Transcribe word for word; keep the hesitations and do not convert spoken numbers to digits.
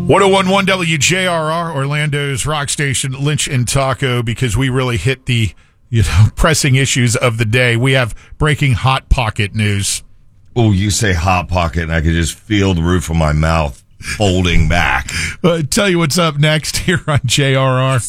oh one point one W J R R, Orlando's rock station, Lynch and Taco, because we really hit the you know pressing issues of the day. We have breaking Hot Pocket news. Oh, you say Hot Pocket, and I can just feel the roof of my mouth folding back. Uh, tell you what's up next here on J R R.